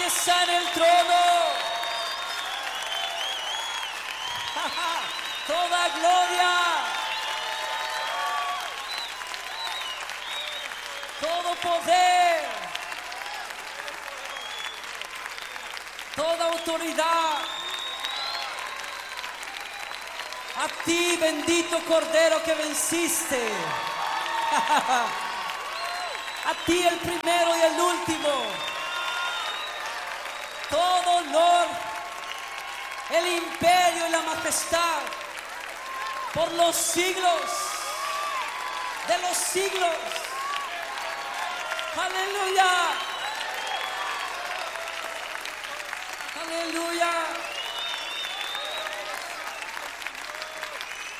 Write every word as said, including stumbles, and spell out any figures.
que está en el trono. Toda gloria, todo poder, toda autoridad a ti, bendito Cordero que venciste. A ti el primero y el último. Todo honor, el imperio y la majestad por los siglos de los siglos. Aleluya. Aleluya.